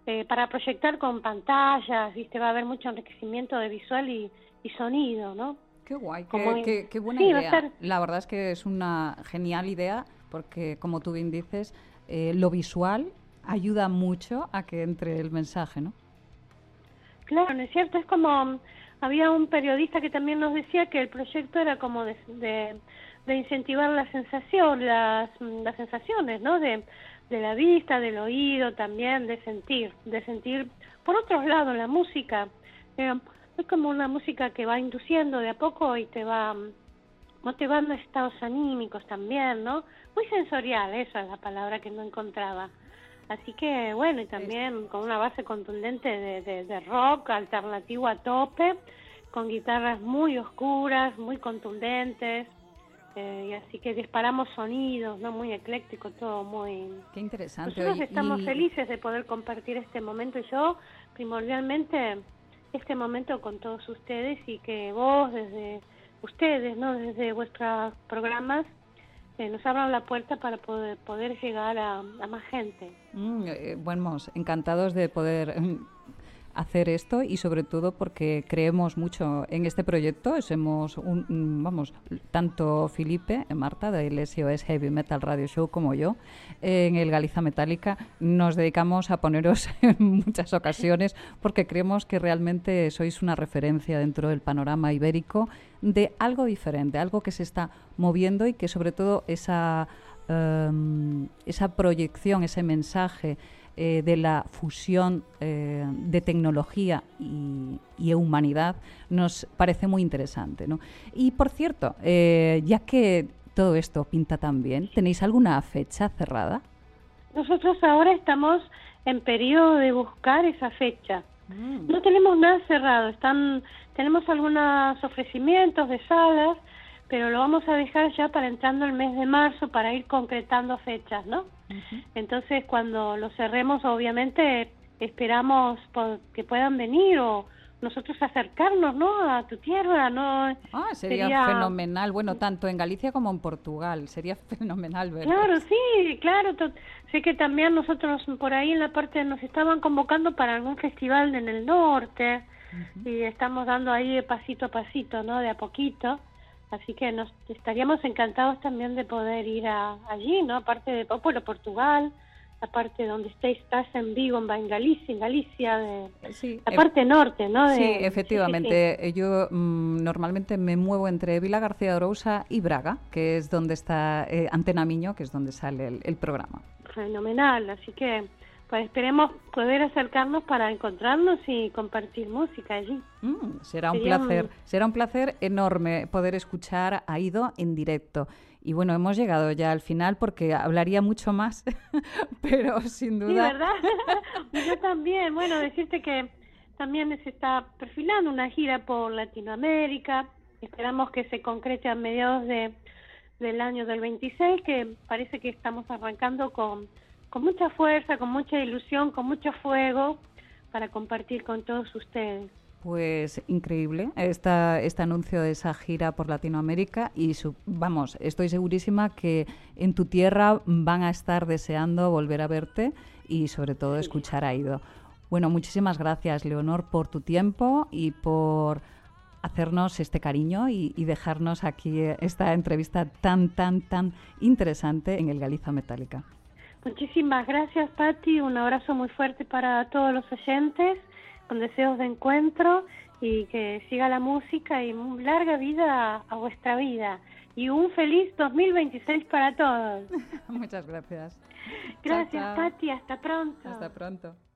para proyectar con pantallas, ¿viste? Va a haber mucho enriquecimiento de visual y sonido, ¿no? Qué guay, Como, qué buena sí, va a idea. ser, La verdad es que es una genial idea porque, como tú bien dices, lo visual ayuda mucho a que entre el mensaje, ¿no? claro, ¿no es cierto? Es como, había un periodista que también nos decía que el proyecto era como de incentivar la sensación, las sensaciones, ¿no? De la vista, del oído también, de sentir, por otro lado, la música, eh, es como una música que va induciendo de a poco y te va motivando estados anímicos también, ¿no? Muy sensorial, esa es la palabra que no encontraba. Así que, bueno, y Es- también con una base contundente de rock alternativo a tope, con guitarras muy oscuras, muy contundentes, y así que disparamos sonidos, ¿no? Muy ecléctico, todo muy... Qué interesante. Nosotros Oye, estamos felices de poder compartir este momento, y yo, primordialmente, este momento con todos ustedes, y que vos, desde ustedes, ¿no? Desde vuestros programas, nos abran la puerta para poder llegar a más gente. bueno, encantados de poder hacer esto y sobre todo porque creemos mucho en este proyecto. Somos vamos, tanto Felipe, Marta del SOS Heavy Metal Radio Show como yo en el Galiza Metálica nos dedicamos a poneros en muchas ocasiones porque creemos que realmente sois una referencia dentro del panorama ibérico de algo diferente, algo que se está moviendo y que sobre todo esa proyección, ese mensaje de la fusión de tecnología y humanidad nos parece muy interesante, ¿no? Y por cierto, ya que todo esto pinta tan bien, ¿tenéis alguna fecha cerrada? Nosotros ahora estamos en periodo de buscar esa fecha. No tenemos nada cerrado, tenemos algunos ofrecimientos de salas, pero lo vamos a dejar ya para entrando el mes de marzo para ir concretando fechas, ¿no? Entonces, cuando lo cerremos, obviamente esperamos que puedan venir o nosotros acercarnos, ¿no? A tu tierra, ¿no? Sería Sería, fenomenal. Bueno, tanto en Galicia como en Portugal. Sería fenomenal claro, veros. sí, claro. Sé que también nosotros por ahí en la parte nos estaban convocando para algún festival en el norte y estamos dando ahí pasito a pasito, ¿no? De a poquito. Así que nos estaríamos encantados también de poder ir allí, ¿no? Aparte de Portugal, aparte donde estás en Vigo, en Galicia, Sí, la parte norte, ¿no? sí, Sí, sí, sí. efectivamente. Yo normalmente me muevo entre Vila García de Arousa y Braga, que es donde está Antena Miño, que es donde sale el programa. Fenomenal, así que pues esperemos poder acercarnos para encontrarnos y compartir música allí. Sería Será un placer enorme poder escuchar a Aido en directo. Y bueno, hemos llegado ya al final porque hablaría mucho más, pero sin Sí, duda. ¿verdad? Yo también. Bueno, decirte que también se está perfilando una gira por Latinoamérica. Esperamos que se concrete a mediados del año del 26, que parece que estamos arrancando con mucha fuerza, con mucha ilusión, con mucho fuego para compartir con todos ustedes. Pues increíble este anuncio de esa gira por Latinoamérica y vamos, estoy segurísima que en tu tierra van a estar deseando volver a verte y sobre todo Sí. escuchar a Aido. Bueno, muchísimas gracias, Leonor, por tu tiempo y por hacernos este cariño y dejarnos aquí esta entrevista tan interesante en el Galiza Metálica. Muchísimas gracias, Patti. Un abrazo muy fuerte para todos los oyentes, con deseos de encuentro y que siga la música y larga vida a vuestra vida. Y un feliz 2026 para todos. Muchas gracias. Chao, Gracias, chao. Patti. Hasta pronto. Hasta pronto.